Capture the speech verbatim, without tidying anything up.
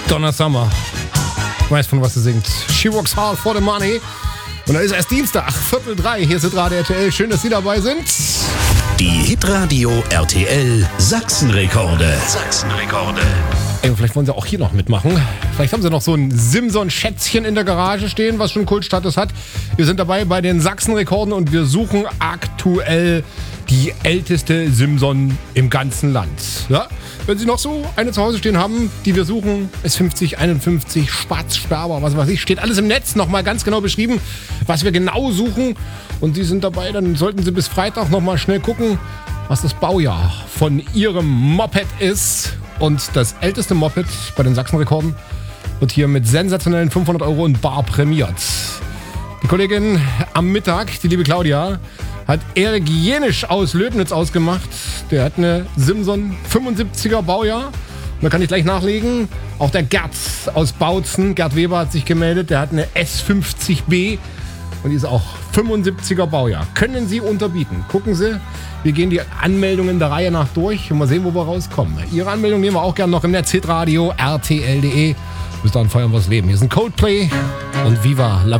Donna Summer. Ich weiß, von was sie singt. She works hard for the money. Und da ist erst Dienstag, Viertel drei. Hier ist Hitradio R T L. Schön, dass Sie dabei sind. Die Hitradio R T L Sachsenrekorde. Sachsenrekorde. Ey, vielleicht wollen Sie auch hier noch mitmachen. Vielleicht haben Sie noch so ein Simson-Schätzchen in der Garage stehen, was schon Kultstatus hat. Wir sind dabei bei den Sachsenrekorden und wir suchen aktuell die älteste Simson im ganzen Land. Ja? Wenn Sie noch so eine zu Hause stehen haben, die wir suchen, S fünfzig, einundfünfzig, Spatz, Sperber, was weiß ich, steht alles im Netz nochmal ganz genau beschrieben, was wir genau suchen. Und Sie sind dabei, dann sollten Sie bis Freitag nochmal schnell gucken, was das Baujahr von Ihrem Moped ist. Und das älteste Moped bei den Sachsenrekorden wird hier mit sensationellen fünfhundert Euro in bar prämiert. Die Kollegin am Mittag, die liebe Claudia, hat Erik Jenisch aus Löbnitz ausgemacht. Der hat eine Simson fünfundsiebziger Baujahr. Und da kann ich gleich nachlegen. Auch der Gerd aus Bautzen, Gerd Weber, hat sich gemeldet. Der hat eine S fünfzig B und die ist auch fünfundsiebziger Baujahr. Können Sie unterbieten? Gucken Sie, wir gehen die Anmeldungen der Reihe nach durch und mal sehen, wo wir rauskommen. Ihre Anmeldung nehmen wir auch gerne noch im Netz, hitradio R T L punkt de. Bis dann feiern wir das Leben. Hier sind Coldplay und Viva la